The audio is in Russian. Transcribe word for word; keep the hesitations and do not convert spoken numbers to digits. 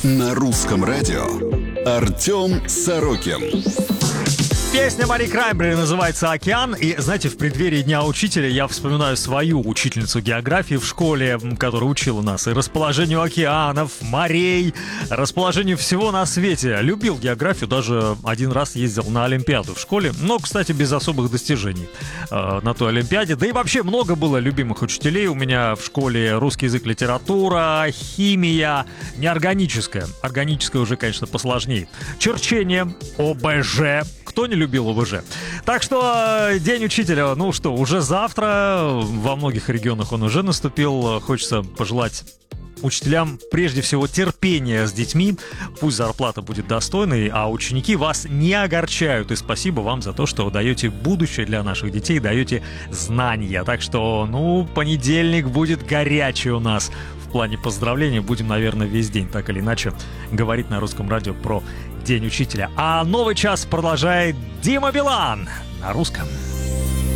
На русском радио Артем Сорокин. Песня Мари Краймбрери называется «Океан». И, знаете, в преддверии Дня учителя я вспоминаю свою учительницу географии в школе, которая учила нас и расположению океанов, морей, расположению всего на свете. Любил географию, даже один раз ездил на Олимпиаду в школе, но, кстати, без особых достижений э, на той Олимпиаде. Да и вообще много было любимых учителей. У меня в школе русский язык, литература, химия, неорганическая. Органическая уже, конечно, посложнее. Черчение, ОБЖ. Кто не любил ОБЖ? Так что День учителя, ну что, уже завтра, во многих регионах он уже наступил. Хочется пожелать учителям прежде всего терпения с детьми. Пусть зарплата будет достойной, а ученики вас не огорчают. И спасибо вам за то, что даете будущее для наших детей, даете знания. Так что, ну, понедельник будет горячий у нас. В плане поздравлений будем, наверное, весь день так или иначе говорить на русском радио про День учителя. А новый час продолжает Дима Билан на русском.